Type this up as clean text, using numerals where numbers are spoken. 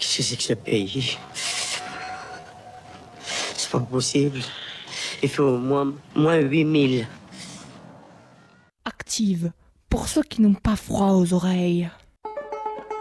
Qu'est-ce que c'est que ce pays? C'est pas possible. Il faut au moins 8000. Active, pour ceux qui n'ont pas froid aux oreilles.